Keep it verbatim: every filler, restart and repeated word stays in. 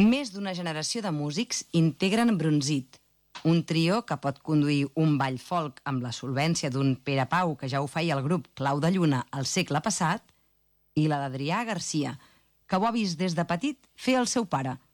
Més d'una generació de músics integren Brunzit, un trio que pot conduir un ball folk amb la solvència d'un Pere Pau, que ja ho feia el grup Clau de Lluna al segle passat, i la d'Adrià Garcia, que ho ha vist des de petit fer el seu pare.